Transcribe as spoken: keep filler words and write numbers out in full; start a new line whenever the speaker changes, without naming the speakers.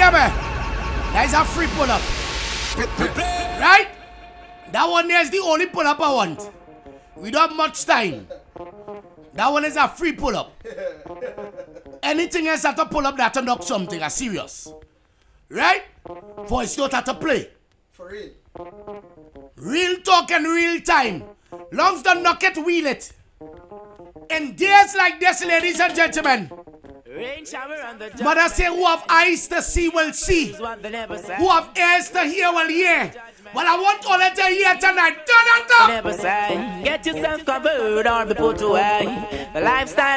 hear me? That is a free pull-up. Right? That one there is the only pull-up I want. We don't have much time. That one is a free pull-up. Anything else that a pull-up that to knock something is serious. Right? For it's not at a play.
For real.
Real talk and real time. Lungs don't knock it, wheel it. In days like this, ladies and gentlemen, mother say who have eyes to see will see. Who have ears to hear will hear. Well, I want all of you here tonight. Turn it up.
Never say, get yourself covered or be put away. The lifestyle.